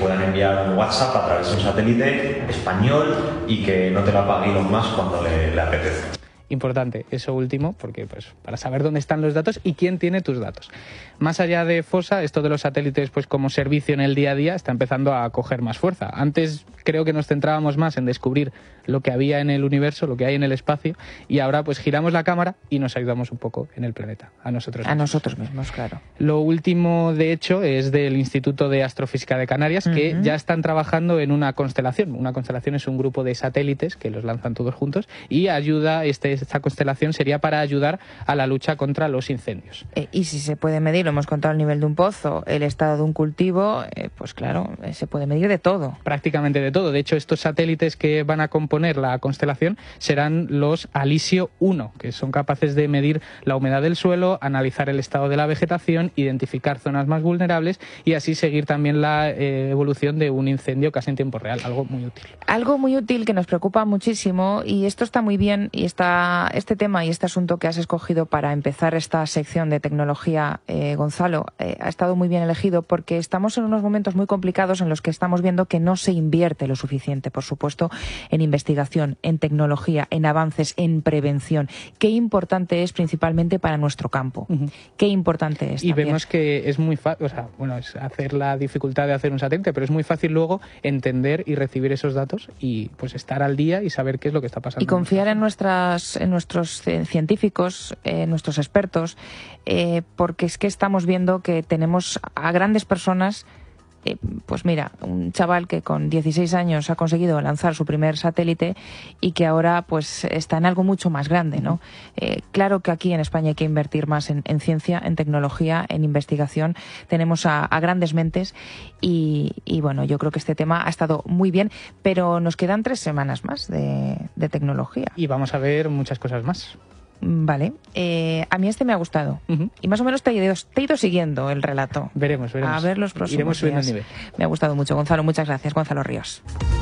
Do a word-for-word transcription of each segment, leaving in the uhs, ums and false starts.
puedan enviar un WhatsApp a través de un satélite español y que no te lo apague Elon Musk cuando le, le apetezca. Importante eso último, porque pues para saber dónde están los datos y quién tiene tus datos. Más allá de Fossa, esto de los satélites pues como servicio en el día a día está empezando a coger más fuerza. Antes creo que nos centrábamos más en descubrir lo que había en el universo, lo que hay en el espacio, y ahora pues giramos la cámara y nos ayudamos un poco en el planeta, a nosotros a mismos. nosotros mismos, claro. Lo último, de hecho, es del Instituto de Astrofísica de Canarias, que uh-huh. ya están trabajando en una constelación. Una constelación es un grupo de satélites que los lanzan todos juntos y ayuda, este, esta constelación sería para ayudar a la lucha contra los incendios. Eh, y si se puede medir, lo hemos contado, el nivel de un pozo, el estado de un cultivo, eh, pues claro, eh, se puede medir de todo. Prácticamente de todo. De hecho, estos satélites que van a componer la constelación serán los Alisio uno, que son capaces de medir la humedad del suelo, analizar el estado de la vegetación, identificar zonas más vulnerables y así seguir también la eh, evolución de un incendio casi en tiempo real, algo muy útil. Algo muy útil que nos preocupa muchísimo, y esto está muy bien, y está, este tema y este asunto que has escogido para empezar esta sección de tecnología, eh, Gonzalo, eh, ha estado muy bien elegido porque estamos en unos momentos muy complicados en los que estamos viendo que no se invierte lo suficiente, por supuesto, en investigación, en tecnología, en avances, en prevención. Qué importante es principalmente para nuestro campo. Uh-huh. Qué importante es. Y también. Vemos que es muy fácil, o sea, bueno, es hacer la dificultad de hacer un satélite, pero es muy fácil luego entender y recibir esos datos y pues estar al día y saber qué es lo que está pasando. Y confiar en nuestras, en nuestros científicos, en nuestros expertos, eh, porque es que estamos viendo que tenemos a grandes personas. Eh, pues mira, un chaval que con dieciséis años ha conseguido lanzar su primer satélite y que ahora pues está en algo mucho más grande, ¿no? Eh, claro que aquí en España hay que invertir más en, en ciencia, en tecnología, en investigación. Tenemos a, a grandes mentes y, y bueno, yo creo que este tema ha estado muy bien, pero nos quedan tres semanas más de, de tecnología. Y vamos a ver muchas cosas más. Vale, eh, a mí este me ha gustado. Uh-huh. Y más o menos te he, ido, te he ido siguiendo el relato. Veremos, veremos. A ver los próximos Iremos subiendo días. el nivel. Me ha gustado mucho, Gonzalo. Muchas gracias, Gonzalo Ríos.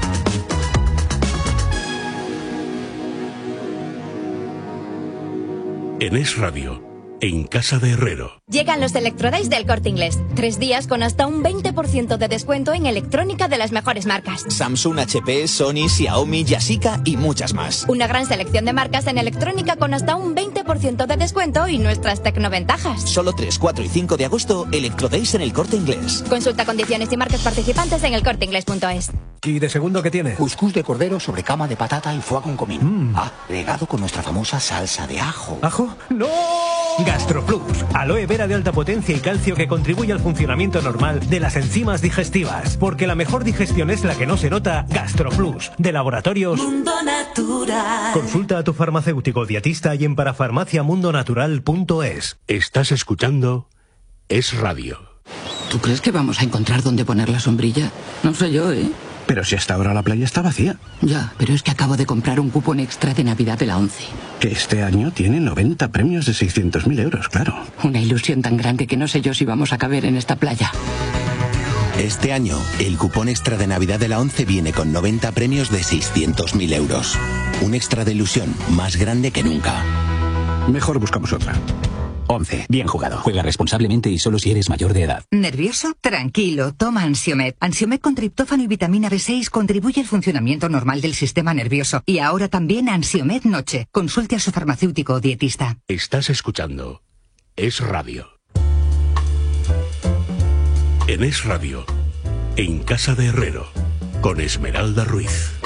En Es Radio, en Casa de Herrero. Llegan los Electrodays del Corte Inglés. Tres días con hasta un veinte por ciento de descuento en electrónica de las mejores marcas. Samsung, H P, Sony, Xiaomi, Yashica y muchas más. Una gran selección de marcas en electrónica con hasta un veinte por ciento de descuento y nuestras tecnoventajas. Solo tres, cuatro y cinco de agosto, Electrodays en el Corte Inglés. Consulta condiciones y marcas participantes en el corte inglés punto es. ¿Y de segundo qué tiene? Cuscús de cordero sobre cama de patata y foie con comino. Mm. Ah, regado con nuestra famosa salsa de ajo. ¿Ajo? ¡No! GastroPlus, aloe vera de alta potencia y calcio que contribuye al funcionamiento normal de las enzimas digestivas. Porque la mejor digestión es la que no se nota. GastroPlus, de Laboratorios Mundo Natural. Consulta a tu farmacéutico dietista y en parafarmacia mundo natural punto es. Estás escuchando Es Radio. ¿Tú crees que vamos a encontrar dónde poner la sombrilla? No sé yo, ¿eh? Pero si hasta ahora la playa está vacía. Ya, pero es que acabo de comprar un cupón extra de Navidad de la ONCE. Que este año tiene noventa premios de seiscientos mil euros, claro. Una ilusión tan grande que no sé yo si vamos a caber en esta playa. Este año, el cupón extra de Navidad de la ONCE viene con noventa premios de seiscientos mil euros. Un extra de ilusión más grande que nunca. Mejor buscamos otra. once. Bien jugado. Juega responsablemente y solo si eres mayor de edad. ¿Nervioso? Tranquilo, toma Ansiomed. Ansiomed con triptófano y vitamina B seis contribuye al funcionamiento normal del sistema nervioso. Y ahora también Ansiomed Noche. Consulte a su farmacéutico o dietista. Estás escuchando Es Radio. En Es Radio, en Casa de Herrero, con Esmeralda Ruiz.